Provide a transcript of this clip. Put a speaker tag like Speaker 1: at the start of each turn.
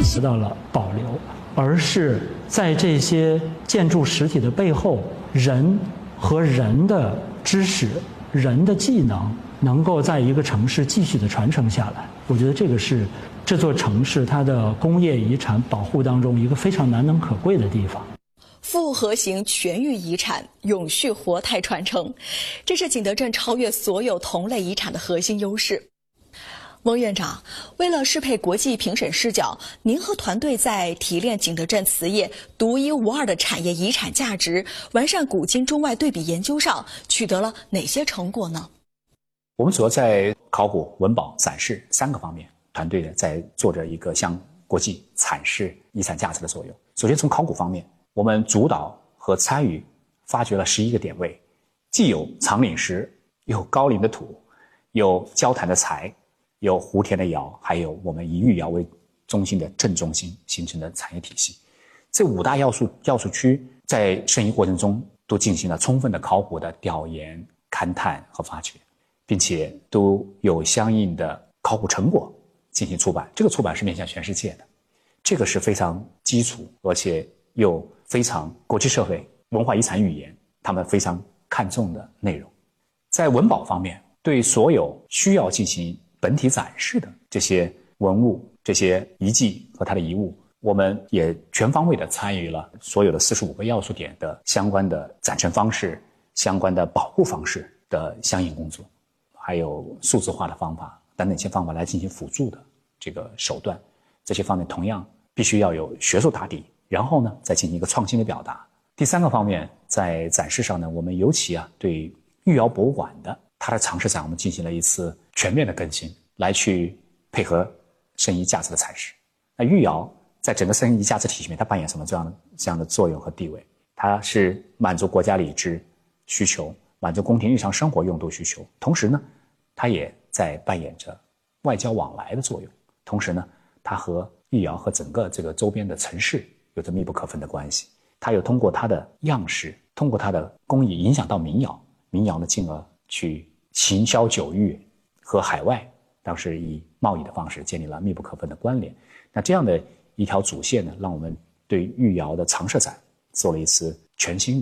Speaker 1: 得到了保留，而是在这些建筑实体的背后，人和人的知识、人的技能能够在一个城市继续的传承下来。我觉得这个是这座城市它的工业遗产保护当中一个非常难能可贵的地方。
Speaker 2: 复合型全域遗产永续活态传承，这是景德镇超越所有同类遗产的核心优势。翁院长，为了适配国际评审视角，您和团队在提炼景德镇瓷业独一无二的产业遗产价值、完善古今中外对比研究上取得了哪些成果呢？
Speaker 3: 我们主要在考古、文保、展示3个方面，团队呢在做着一个向国际阐释遗产价值的作用。首先从考古方面，我们主导和参与发掘了11个点位，既有长岭石，有高岭的土，有焦坛的材，有湖田的窑，还有我们以御窑为中心的镇中心形成的产业体系。这5大要素区在申遗过程中都进行了充分的考古的调研、勘探和发掘，并且都有相应的考古成果进行出版。这个出版是面向全世界的，这个是非常基础而且又非常国际社会文化遗产语言他们非常看重的内容。在文保方面，对所有需要进行本体展示的这些文物、这些遗迹和它的遗物，我们也全方位地参与了所有的45个要素点的相关的展陈方式、相关的保护方式的相应工作，还有数字化的方法等等一些方法来进行辅助的这个手段。这些方面同样必须要有学术打底，然后呢再进行一个创新的表达。第3个方面，在展示上呢，我们尤其对御窑博物馆的它的常设展，我们进行了一次全面的更新，来去配合申遗价值的阐释。那御窑在整个申遗价值体系里面，它扮演什么这样的作用和地位？它是满足国家礼制需求，满足宫廷日常生活用度需求，同时呢，它也在扮演着外交往来的作用。同时呢，它和御窑和整个这个周边的城市有着密不可分的关系。它又通过它的样式，通过它的工艺影响到民窑，民窑呢进而去行销酒域和海外当时以贸易的方式建立了密不可分的关联。那这样的一条主线呢，让我们对御窑的常设展做了一次全新的